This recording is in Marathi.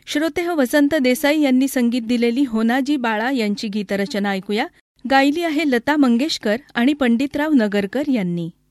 श्रोते हो, वसंत देसाई यांनी संगीत दिलेली होनाजी बाळा यांची गीतरचना ऐकूया. गायली आहे लता मंगेशकर आणि पंडितराव नगरकर यांनी.